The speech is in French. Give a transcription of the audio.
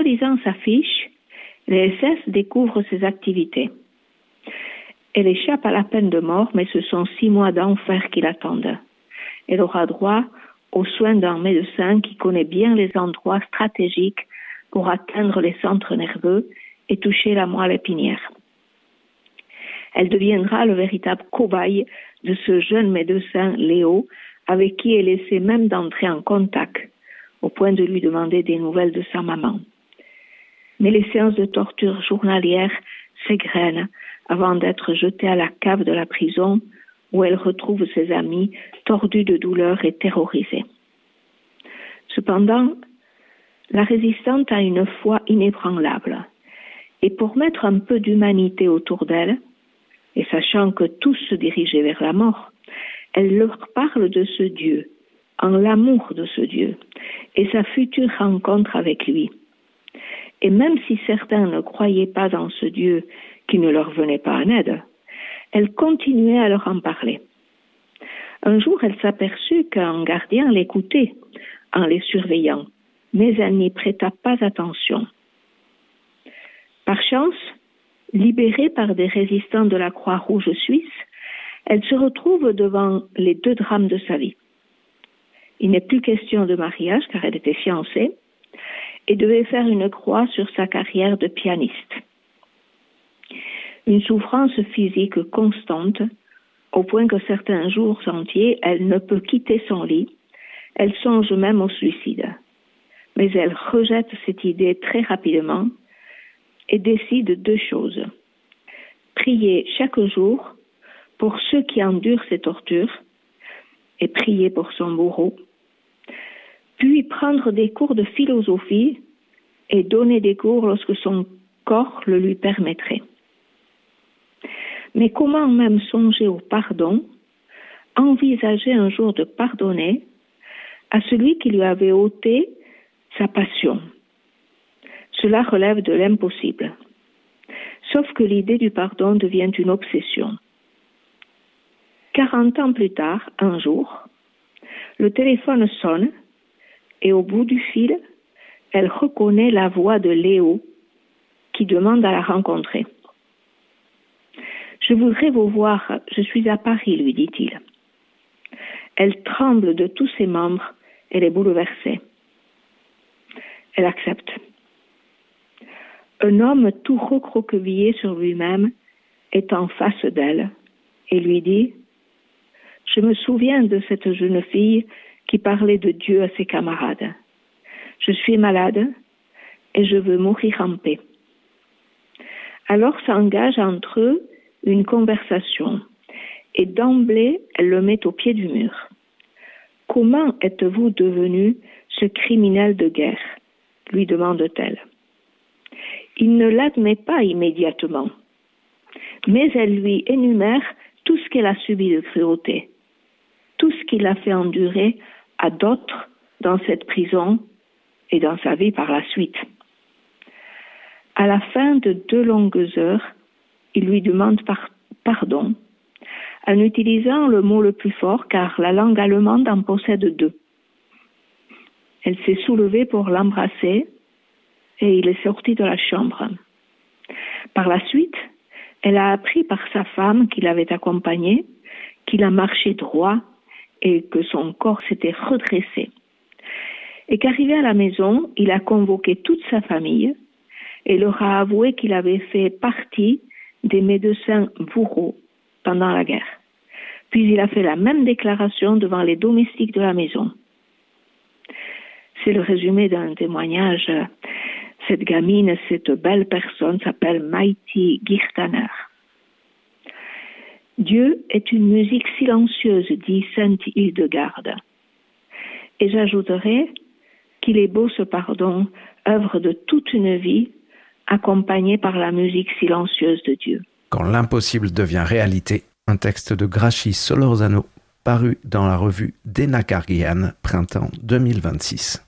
lisant sa fiche, les SS découvrent ses activités. Elle échappe à la peine de mort, mais ce sont 6 mois d'enfer qui l'attendent. Elle aura droit aux soins d'un médecin qui connaît bien les endroits stratégiques pour atteindre les centres nerveux et toucher la moelle épinière. Elle deviendra le véritable cobaye de ce jeune médecin Léo, avec qui elle essaie même d'entrer en contact, au point de lui demander des nouvelles de sa maman. Mais les séances de torture journalières s'égrènent avant d'être jetée à la cave de la prison, où elle retrouve ses amis tordus de douleur et terrorisés. Cependant, la résistante a une foi inébranlable, et pour mettre un peu d'humanité autour d'elle, et sachant que tous se dirigeaient vers la mort, elle leur parle de ce Dieu, en l'amour de ce Dieu, et sa future rencontre avec lui. Et même si certains ne croyaient pas en ce Dieu qui ne leur venait pas en aide, elle continuait à leur en parler. Un jour, elle s'aperçut qu'un gardien l'écoutait en les surveillant, mais elle n'y prêta pas attention. Par chance, libérée par des résistants de la Croix-Rouge suisse, elle se retrouve devant les 2 drames de sa vie. Il n'est plus question de mariage car elle était fiancée et devait faire une croix sur sa carrière de pianiste. Une souffrance physique constante, au point que certains jours entiers, elle ne peut quitter son lit. Elle songe même au suicide. Mais elle rejette cette idée très rapidement et décide 2 choses. Prier chaque jour pour ceux qui endurent ces tortures et prier pour son bourreau, puis prendre des cours de philosophie et donner des cours lorsque son corps le lui permettrait. Mais comment même songer au pardon, envisager un jour de pardonner à celui qui lui avait ôté sa passion? Cela relève de l'impossible. Sauf que l'idée du pardon devient une obsession. 40 ans plus tard, un jour, le téléphone sonne et au bout du fil, elle reconnaît la voix de Léo qui demande à la rencontrer. « Je voudrais vous voir, je suis à Paris, lui dit-il. » Elle tremble de tous ses membres, elle est bouleversée. Elle accepte. Un homme tout recroquevillé sur lui-même est en face d'elle et lui dit « Je me souviens de cette jeune fille qui parlait de Dieu à ses camarades. Je suis malade et je veux mourir en paix. » Alors s'engage entre eux une conversation et d'emblée elle le met au pied du mur. « Comment êtes-vous devenu ce criminel de guerre ?» lui demande-t-elle. Il ne l'admet pas immédiatement, mais elle lui énumère tout ce qu'elle a subi de cruauté, tout ce qu'il a fait endurer à d'autres dans cette prison et dans sa vie par la suite. À la fin de 2 longues heures, il lui demande pardon, en utilisant le mot le plus fort car la langue allemande en possède 2. Elle s'est soulevée pour l'embrasser et il est sorti de la chambre. Par la suite, elle a appris par sa femme qui l'avait accompagné qu'il a marché droit et que son corps s'était redressé. Et qu'arrivé à la maison, il a convoqué toute sa famille et leur a avoué qu'il avait fait partie des médecins bourreaux pendant la guerre. Puis il a fait la même déclaration devant les domestiques de la maison. C'est le résumé d'un témoignage. Cette gamine, cette belle personne s'appelle Maïti Girtaner. Dieu est une musique silencieuse, dit Sainte Hildegarde. Et j'ajouterai qu'il est beau ce pardon, œuvre de toute une vie, accompagné par la musique silencieuse de Dieu. Quand l'impossible devient réalité, un texte de Grachi Solorzano paru dans la revue Dena Kargian, printemps 2026.